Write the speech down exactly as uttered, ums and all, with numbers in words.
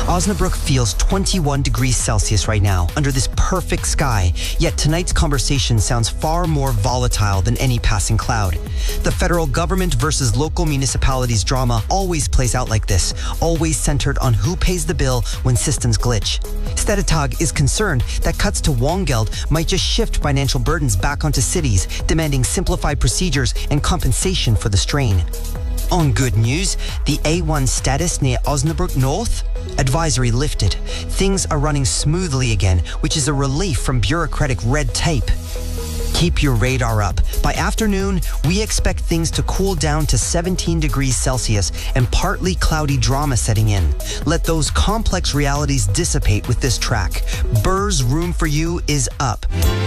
Osnabrück feels twenty-one degrees Celsius right now, under this perfect sky, yet tonight's conversation sounds far more volatile than any passing cloud. The federal government versus local municipalities drama always plays out like this, always centered on who pays the bill when systems glitch. Stedetag is concerned that cuts to Wohngeld might just shift financial burdens back onto cities, demanding simplified procedures and compensation for the strain. On good news, the A one status near Osnabrück North? Advisory lifted. Things are running smoothly again, which is a relief from bureaucratic red tape. Keep your radar up. By afternoon, we expect things to cool down to seventeen degrees Celsius and partly cloudy drama setting in. Let those complex realities dissipate with this track. Burr's Room for You is up.